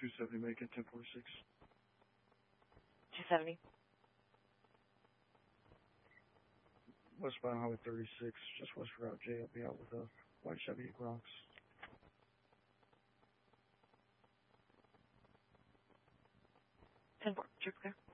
270, make it 1046. 270. Westbound Highway 36, just west of Route J. I'll be out with a white Chevy Bronx. 10-4, trip clear.